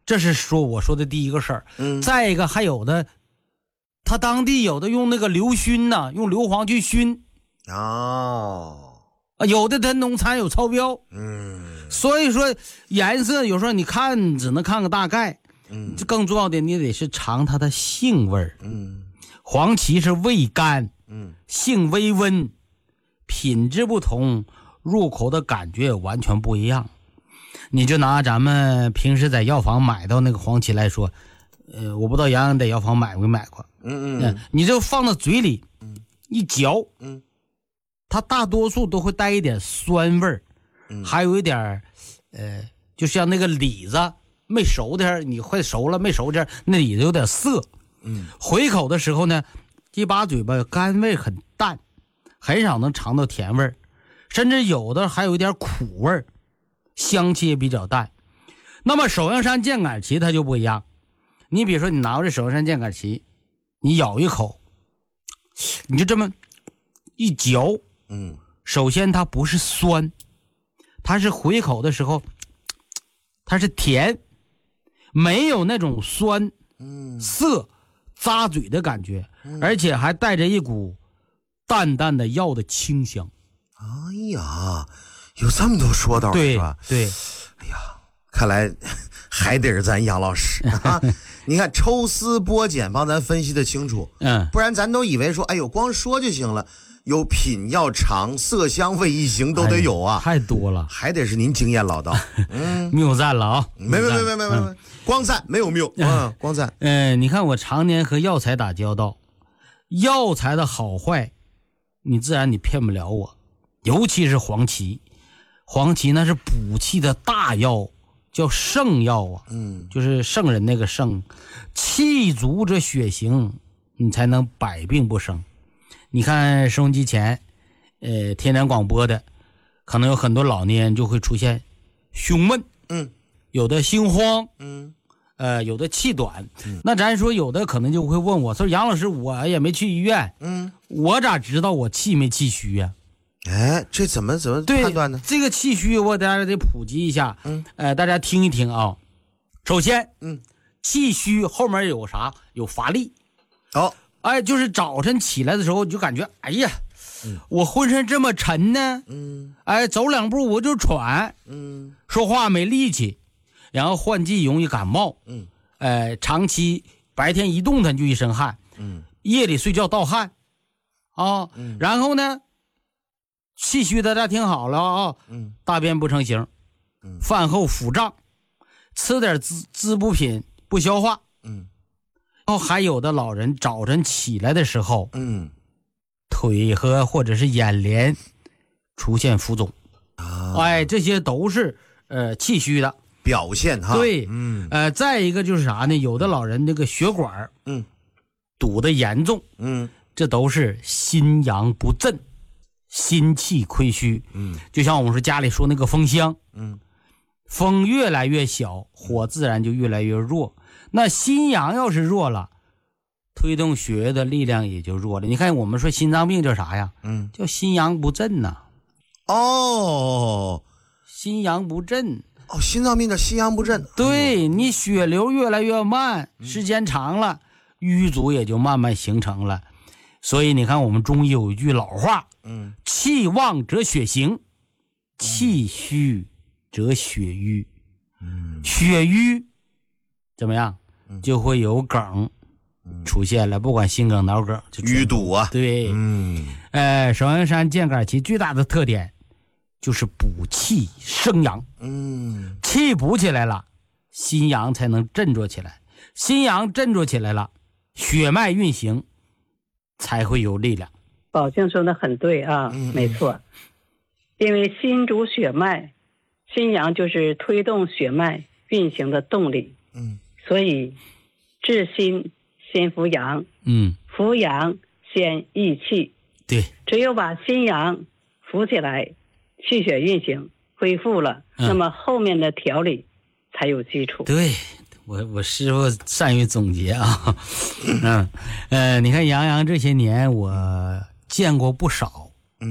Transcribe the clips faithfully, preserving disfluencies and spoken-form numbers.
这是说我说的第一个事儿。 嗯， 再一个还有的，他当地有的用那个硫熏呢，用硫磺去熏。 哦， 啊，有的它农残有超标。 嗯， 所以说颜色有时候你看只能看个大概。 嗯， 更重要的你得是尝它的性味儿。 嗯， 黄芪是味甘， 嗯， 性微温，品质不同，入口的感觉也完全不一样。你就拿咱们平时在药房买到那个黄芪来说，呃，我不知道杨洋在药房买没买过。 嗯嗯， 你就放到嘴里， 嗯， 一嚼， 嗯， 它大多数都会带一点酸味儿， 嗯， 还有一点，呃，就像那个李子没熟的，你快熟了没熟的，那里子有点涩。 嗯， 回口的时候呢，一把嘴巴甘味很淡，很少能尝到甜味儿，甚至有的还有一点苦味儿，香气也比较淡。那么首阳山箭杆芪它就不一样，你比如说你拿过这首阳山箭杆芪，你咬一口，你就这么一嚼， 嗯， 首先它不是酸，它是回口的时候它是甜，没有那种酸、 嗯， 涩、扎嘴的感觉，而且还带着一股淡淡的药的清香。 哎呀，有这么多说道是吧？ 对， 哎呀，看来还得是咱杨老师啊！你看抽丝剥茧帮咱分析的清楚， 嗯， 不然咱都以为说，哎呦，光说就行了。有品要尝，色香味一行都得有啊， 哎、太多了， 还得是您经验老道。嗯， 谬赞了啊！ 没没没没没没，嗯、光赞没有谬，嗯，光赞。 嗯、呃，你看我常年和药材打交道，药材的好坏，你自然你骗不了我。尤其是黄芪，黄芪那是补气的大药，叫圣药啊， 嗯， 就是圣人那个圣，气足者血行，你才能百病不生。你看收音机前呃天然广播的，可能有很多老年人就会出现胸闷， 嗯， 有的心慌， 嗯， 呃有的气短、嗯、那咱说有的可能就会问我说，杨老师我也没去医院， 嗯， 我咋知道我气没气虚呀、 啊？哎，这怎么怎么判断呢？ 这个气虚我大家得普及一下， 嗯， 呃大家听一听啊。首先， 嗯， 气虚后面有啥？有乏力。 哦， 哎，就是早晨起来的时候就感觉，哎呀，嗯、我浑身这么沉呢， 嗯， 哎，走两步我就喘， 嗯， 说话没力气，然后换季容易感冒， 嗯， 哎，长期白天一动弹就一身汗， 嗯， 夜里睡觉盗汗，啊， 嗯、 然后呢，气虚的大家听好了啊， 嗯， 大便不成形， 嗯， 饭后腹胀，吃点滋滋补品不消化， 嗯。 然后还有的老人早晨起来的时候， 嗯， 腿和或者是眼帘出现浮肿， 啊， 哎，这些都是呃气虚的表现哈。 对， 嗯， 呃，再一个就是啥呢？有的老人那个血管嗯堵得严重， 嗯， 这都是心阳不振，心气亏虚。 嗯， 就像我们说家里说那个风箱， 嗯， 风越来越小，火自然就越来越弱。那心阳要是弱了，推动血液的力量也就弱了。你看我们说心脏病叫啥呀？ 嗯， 叫心阳不振呐、 啊。哦， 心阳不振。 哦，心脏病的心阳不振。 对、哎、你血流越来越慢，时间长了，瘀阻也就慢慢形成了。所以你看我们中医有一句老话， 嗯，气旺则血行，气虚则血瘀。嗯，血瘀怎么样？就会有梗出现了，不管心梗、脑梗，就淤堵啊。 对， 嗯， 呃，首阳山箭杆芪最大的特点就是补气生阳。 嗯， 气补起来了，心阳才能振作起来，心阳振作起来了，血脉运行才会有力量。 宝静说的很对啊， 嗯、 没错，因为心主血脉，心阳就是推动血脉运行的动力。 嗯， 所以治心先扶阳， 嗯， 扶阳先益气。 对， 只有把心阳扶起来，气血运行恢复了、嗯、那么后面的调理才有基础。 对，我我师傅善于总结啊。嗯呃你看杨洋这些年我见过不少， 嗯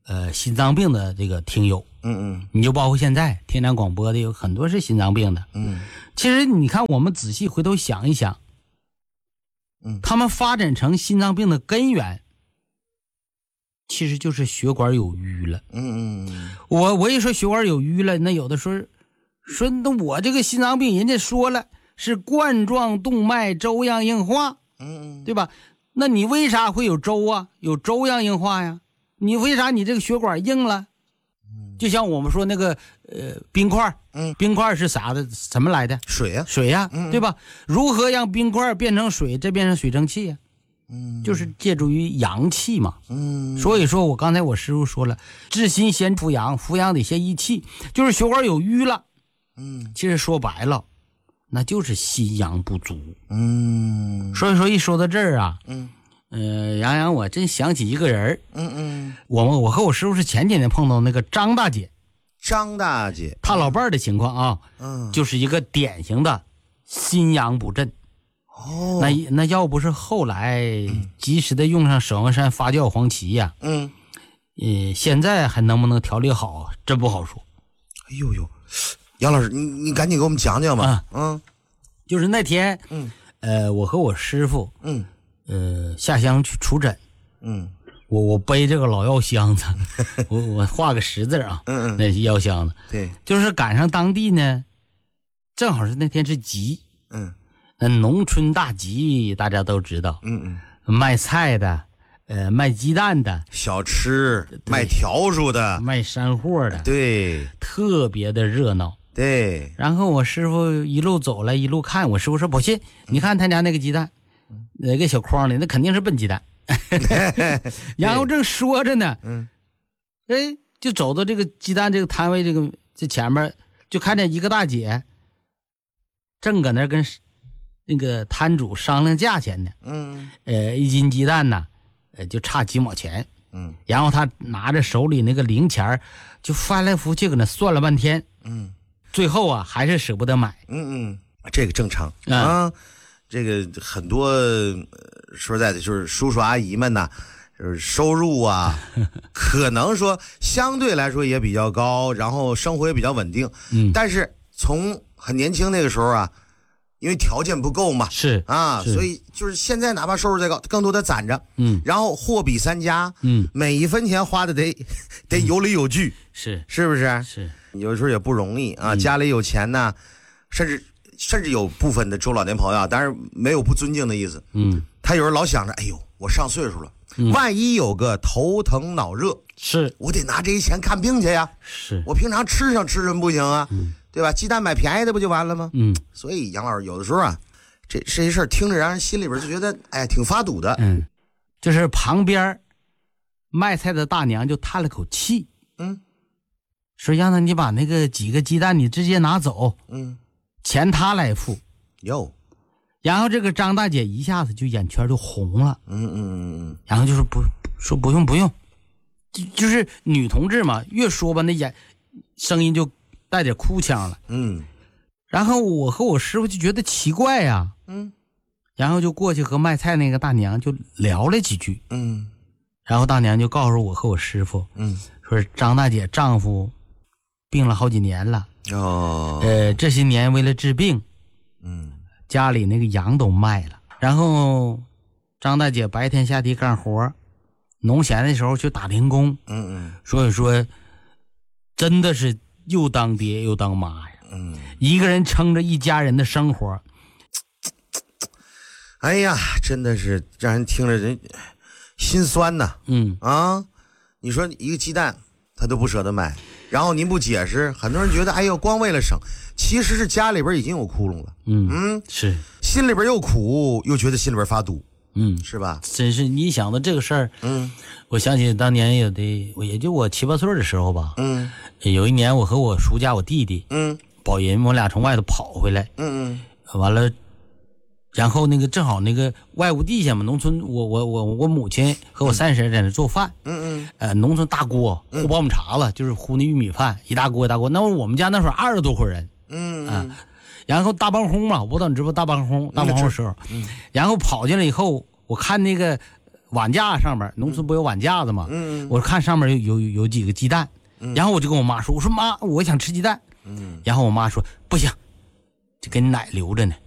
呃心脏病的这个听友， 嗯嗯你就包括现在听咱广播的有很多是心脏病的。 嗯其实你看，我们仔细回头想一想， 嗯他们发展成心脏病的根源，其实就是血管有淤了。 嗯嗯我我一说血管有淤了，那有的说说那我这个心脏病，人家说了是冠状动脉粥样硬化， 嗯， 对吧？那你为啥会有粥啊？有粥样硬化呀？你为啥你这个血管硬了？就像我们说那个呃冰块， 嗯， 冰块是啥的？什么来的？ 水呀、啊， 水呀、 嗯， 对吧？如何让冰块变成水，再变成水蒸气呀、啊？ 嗯， 就是借助于阳气嘛。 嗯， 所以说我刚才我师傅说了，治心先扶阳，扶阳得先益气，就是血管有淤了。 嗯， 其实说白了，那就是心阳不足。 嗯， 所以说一说到这儿啊， 嗯， 呃，杨洋，我真想起一个人。 嗯嗯， 我们我和我师傅是前几年碰到那个张大姐， 张大姐， 她老伴儿的情况啊， 嗯， 就是一个典型的心阳不振。 哦， 那那要不是后来及时的用上舍王山发酵黄芪呀、 嗯， 呃，现在还能不能调理好，真不好说。 哎呦呦，杨老师，你你赶紧给我们讲讲吧。 啊、 嗯， 就是那天， 嗯， 呃，我和我师傅， 嗯， 呃，下乡去出诊， 嗯， 我我背这个老药箱子，我我画个十字啊， 嗯嗯， 那是药箱子， 对， 就是赶上当地呢，正好是那天是集， 嗯， 那农村大集大家都知道， 嗯嗯， 卖菜的，呃，卖鸡蛋的， 小吃卖笤帚的， 卖山货的， 对特别的热闹。 对， 然后我师傅一路走来一路看，我师傅说宝信，你看他家那个鸡蛋，哪个小筐里，那肯定是笨鸡蛋。然后正说着呢， 嗯， 哎，就走到这个鸡蛋这个摊位这个这前面，就看见一个大姐正搁那跟那个摊主商量价钱呢。 嗯呃，一斤鸡蛋呢，呃，就差几毛钱。 嗯然后他拿着手里那个零钱就翻来覆去搁那算了半天， 嗯最后啊还是舍不得买。 嗯嗯，这个正常啊。 啊，这个很多呃说实在的，就是叔叔阿姨们呐，就是收入啊，可能说相对来说也比较高，然后生活也比较稳定。 嗯， 但是从很年轻那个时候啊，因为条件不够嘛， 是啊， 是所以就是现在哪怕收入再高，更多的攒着， 嗯然后货比三家， 嗯， 每一分钱花的得得有理有据， 是是不是？ 是， 有时候也不容易啊， 嗯家里有钱呢，甚至甚至有部分的中老年朋友啊，当然没有不尊敬的意思， 嗯他有人老想着，哎呦，我上岁数了， 嗯万一有个头疼脑热， 是我得拿这些钱看病去呀， 是， 我平常吃上吃什么不行啊， 嗯对吧？鸡蛋买便宜的不就完了吗？ 嗯所以杨老师有的时候啊，这这些事儿听着让人心里边就觉得，哎，挺发堵的。 嗯，就是旁边卖菜的大娘就叹了口气， 嗯说让他你把那个几个鸡蛋你直接拿走， 嗯， 钱他来付。 哟， 然后这个张大姐一下子就眼圈就红了， 嗯嗯嗯然后就说不说不用不用，就就是女同志嘛，越说吧那眼声音就带点哭腔了。 嗯然后我和我师傅就觉得奇怪呀、 嗯然后就过去和卖菜那个大娘就聊了几句， 嗯然后大娘就告诉我和我师傅， 嗯说张大姐丈夫病了好几年了， 嗯，哦， 呃，这些年为了治病， 嗯家里那个羊都卖了，然后张大姐白天下地干活，农闲的时候去打零工， 嗯嗯所以说真的是又当爹又当妈呀， 嗯， 一个人撑着一家人的生活。 哎呀，真的是让人听着人心酸呐。 嗯啊，你说一个鸡蛋他都不舍得买，然后您不解释，很多人觉得哎呦光为了省，其实是家里边已经有窟窿了， 嗯嗯， 是心里边又苦又觉得心里边发堵， 嗯， 是吧？ 真是你想到这个事儿， 嗯我想起当年有的，我也就我七八岁的时候吧， 嗯有一年我和我叔家我弟弟嗯保人，我俩从外头跑回来， 嗯完了，然后那个正好那个外屋地下嘛，农村我我我我母亲和我三婶在那做饭， 嗯嗯呃，农村大锅烀苞米碴子，就是烀那玉米饭，一大锅一大锅。那我们家那时候二十多口人嗯啊，然后大帮轰嘛，我不知道你知不知道大帮轰大帮轰的时候，然后跑进来以后，我看那个碗架上面，农村不有碗架子吗？ 嗯， 我看上面有有有几个鸡蛋，然后我就跟我妈说，我说妈，我想吃鸡蛋。 嗯， 然后我妈说不行，这给你奶留着呢。